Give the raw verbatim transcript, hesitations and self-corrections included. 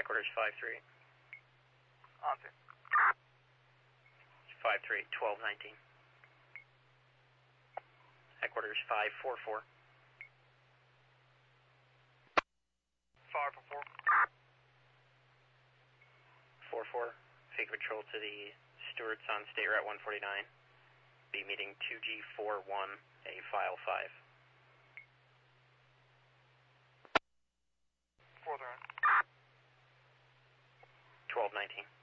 Headquarters five three. On to. five three, twelve nineteen. Headquarters five four four. five four four. four four. Fake patrol to the Stewart's on State Route one forty-nine. Be meeting two G four one, a file five. four three. twelve nineteen.